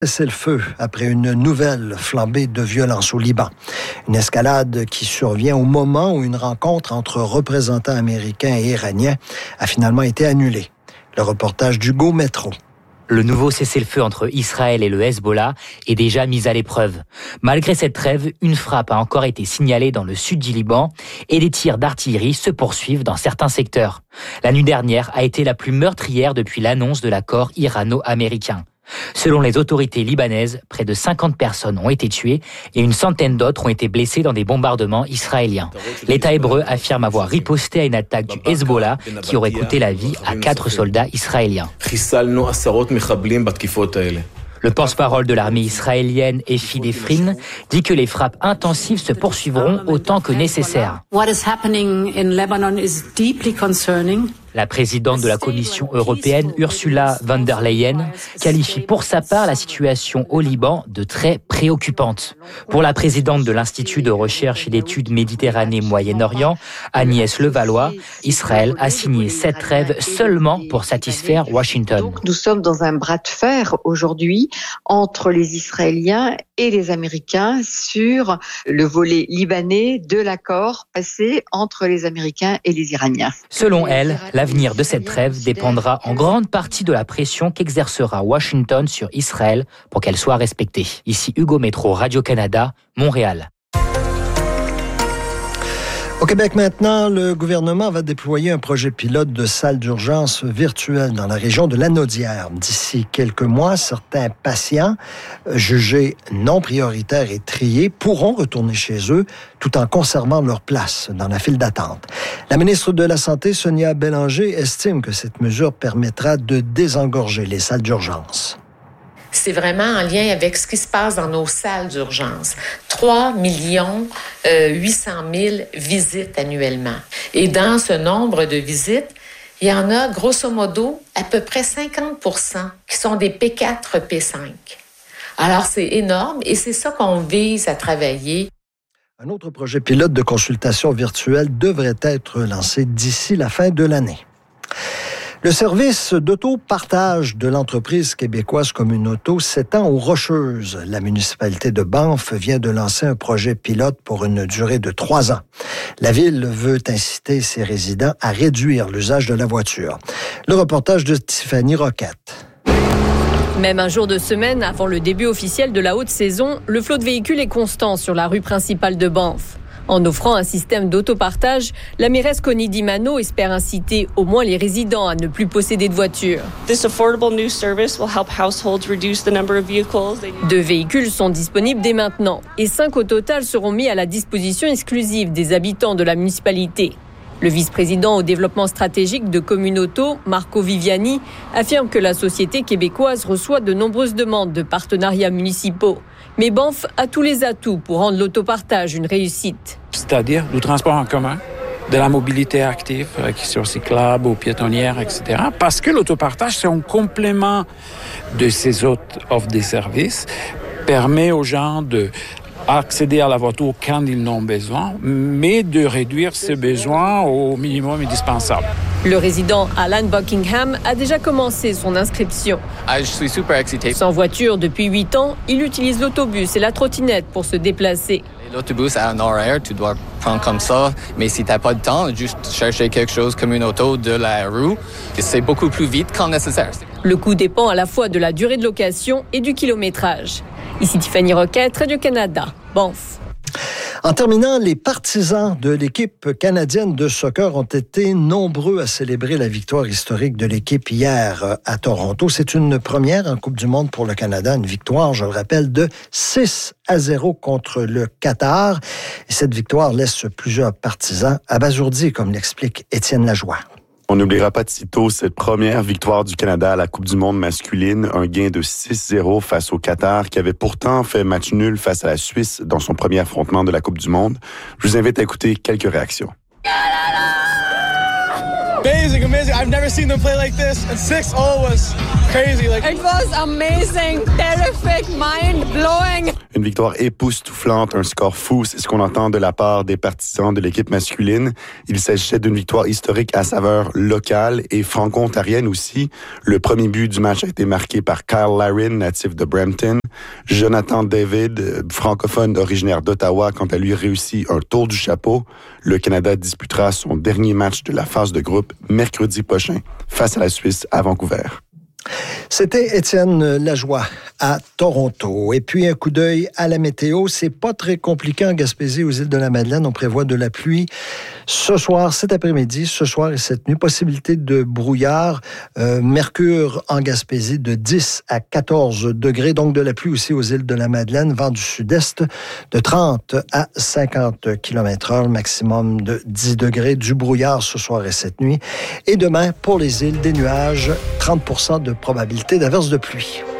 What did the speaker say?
C'est le feu après une nouvelle flambée de violence au Liban. Une escalade qui survient au moment où une rencontre entre représentants américains et iraniens a finalement été annulée. Le reportage d'Hugo Métro. Le nouveau cessez-le-feu entre Israël et le Hezbollah est déjà mis à l'épreuve. Malgré cette trêve, une frappe a encore été signalée dans le sud du Liban et des tirs d'artillerie se poursuivent dans certains secteurs. La nuit dernière a été la plus meurtrière depuis l'annonce de l'accord irano-américain. Selon les autorités libanaises, près de 50 personnes ont été tuées et une centaine d'autres ont été blessées dans des bombardements israéliens. L'État hébreu affirme avoir riposté à une attaque du Hezbollah qui aurait coûté la vie à 4 soldats israéliens. Le porte-parole de l'armée israélienne, Efi Defrin, dit que les frappes intensives se poursuivront autant que nécessaire. La présidente de la Commission européenne, Ursula von der Leyen, qualifie pour sa part la situation au Liban de très préoccupante. Pour la présidente de l'Institut de recherche et d'études Méditerranée-Moyen-Orient, Agnès Levallois, Israël a signé cette trêve seulement pour satisfaire Washington. Donc nous sommes dans un bras de fer aujourd'hui entre les Israéliens et les Américains sur le volet libanais de l'accord passé entre les Américains et les Iraniens. Selon elle, l'avenir de cette trêve dépendra en grande partie de la pression qu'exercera Washington sur Israël pour qu'elle soit respectée. Ici Hugo Métro, Radio-Canada, Montréal. Au Québec maintenant, le gouvernement va déployer un projet pilote de salle d'urgence virtuelle dans la région de Lanaudière. D'ici quelques mois, certains patients jugés non prioritaires et triés pourront retourner chez eux tout en conservant leur place dans la file d'attente. La ministre de la Santé, Sonia Bélanger, estime que cette mesure permettra de désengorger les salles d'urgence. C'est vraiment en lien avec ce qui se passe dans nos salles d'urgence. 3 800 000 visites annuellement. Et dans ce nombre de visites, il y en a grosso modo à peu près 50% qui sont des P4, P5. Alors c'est énorme et c'est ça qu'on vise à travailler. Un autre projet pilote de consultation virtuelle devrait être lancé d'ici la fin de l'année. Le service d'autopartage de l'entreprise québécoise Communauto s'étend aux Rocheuses. La municipalité de Banff vient de lancer un projet pilote pour une durée de 3 ans. La ville veut inciter ses résidents à réduire l'usage de la voiture. Le reportage de Tiffany Roquette. Même un jour de semaine avant le début officiel de la haute saison, le flot de véhicules est constant sur la rue principale de Banff. En offrant un système d'autopartage, la mairesse Connie Dimano espère inciter au moins les résidents à ne plus posséder de voiture. 2 véhicules sont disponibles dès maintenant et 5 au total seront mis à la disposition exclusive des habitants de la municipalité. Le vice-président au développement stratégique de Communauto, Marco Viviani, affirme que la société québécoise reçoit de nombreuses demandes de partenariats municipaux. Mais Banff a tous les atouts pour rendre l'autopartage une réussite. C'est-à-dire du transport en commun, de la mobilité active, sur cyclables ou piétonnières, etc. Parce que l'autopartage, c'est un complément de ces autres offres de services, permet aux gens d'accéder à la voiture quand ils en ont besoin, mais de réduire ces besoins au minimum indispensable. Le résident Alan Buckingham a déjà commencé son inscription. Je suis super excité. Sans voiture depuis 8 ans, il utilise l'autobus et la trottinette pour se déplacer. L'autobus a un horaire, tu dois prendre comme ça, mais si tu n'as pas de temps, juste chercher quelque chose comme une auto de la rue, c'est beaucoup plus vite quand nécessaire. Le coût dépend à la fois de la durée de location et du kilométrage. Ici Tiffany Roquette, Radio-Canada, Banff. En terminant, les partisans de l'équipe canadienne de soccer ont été nombreux à célébrer la victoire historique de l'équipe hier à Toronto. C'est une première en Coupe du Monde pour le Canada, une victoire, je le rappelle, de 6-0 contre le Qatar. Et cette victoire laisse plusieurs partisans abasourdis, comme l'explique Étienne Lajoie. On n'oubliera pas de sitôt cette première victoire du Canada à la Coupe du monde masculine, un gain de 6-0 face au Qatar, qui avait pourtant fait match nul face à la Suisse dans son premier affrontement de la Coupe du monde. Je vous invite à écouter quelques réactions. Amazing. I've never seen them play like this. And 6-0 was crazy. It was amazing, terrific, mind-blowing. Une victoire époustouflante, un score fou, c'est ce qu'on entend de la part des partisans de l'équipe masculine. Il s'agissait d'une victoire historique à saveur locale et franco-ontarienne aussi. Le premier but du match a été marqué par Kyle Larin, natif de Brampton. Jonathan David, francophone originaire d'Ottawa, quant à lui réussit un tour du chapeau. Le Canada disputera son dernier match de la phase de groupe mercredi prochain face à la Suisse à Vancouver. C'était Étienne Lajoie à Toronto. Et puis, un coup d'œil à la météo. C'est pas très compliqué en Gaspésie, aux îles de la Madeleine. On prévoit de la pluie ce soir, cet après-midi, ce soir et cette nuit. Possibilité de brouillard. Mercure en Gaspésie de 10 à 14 degrés. Donc, de la pluie aussi aux îles de la Madeleine. Vent du sud-est de 30 à 50 km/h. Maximum de 10 degrés. Du brouillard ce soir et cette nuit. Et demain, pour les îles, des nuages. 30% de probabilité d'averse de pluie.